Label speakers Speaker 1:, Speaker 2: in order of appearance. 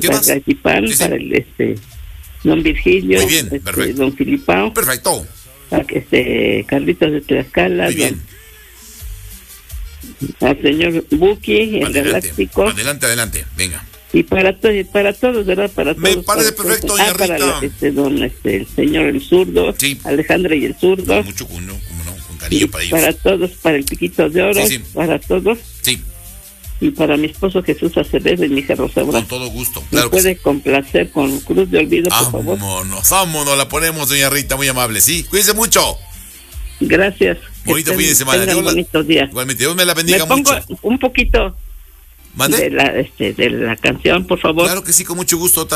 Speaker 1: ¿Quién más?
Speaker 2: Gachipán,
Speaker 1: Sí.
Speaker 2: para el don Virgilio,
Speaker 1: Muy bien, perfecto.
Speaker 2: don Filipao,
Speaker 1: Perfecto.
Speaker 2: para Carlitos de Tlaxcala,
Speaker 1: Muy bien.
Speaker 2: al señor Buki, el
Speaker 1: Adelante.
Speaker 2: Galáctico,
Speaker 1: Adelante. Venga.
Speaker 2: y para todos, ¿verdad? Para
Speaker 1: Me
Speaker 2: todos.
Speaker 1: parece
Speaker 2: para
Speaker 1: perfecto,
Speaker 2: todos.
Speaker 1: doña
Speaker 2: Para
Speaker 1: Rita.
Speaker 2: el señor el zurdo,
Speaker 1: Sí.
Speaker 2: Alejandra y el zurdo,
Speaker 1: Con mucho gusto, con cariño para ellos.
Speaker 2: para todos, para el Piquito de Oro,
Speaker 1: Sí.
Speaker 2: para todos,
Speaker 1: Sí,
Speaker 2: y para mi esposo Jesús Acevedo y mi hija Rosa Bravo.
Speaker 1: con todo gusto.
Speaker 2: ¿Me
Speaker 1: Claro que sí.
Speaker 2: puede complacer con Cruz de Olvido, por favor?
Speaker 1: Vámonos, la ponemos, doña Rita, muy amable, ¿sí? Cuídense mucho.
Speaker 2: Gracias.
Speaker 1: Bonito fin de semana.
Speaker 2: Tengan
Speaker 1: Dios
Speaker 2: bonito día.
Speaker 1: Igualmente, Dios me la bendiga
Speaker 2: Me pongo
Speaker 1: mucho.
Speaker 2: un poquito
Speaker 1: ¿Mande?
Speaker 2: de la canción, por favor.
Speaker 1: Claro que sí, con mucho gusto.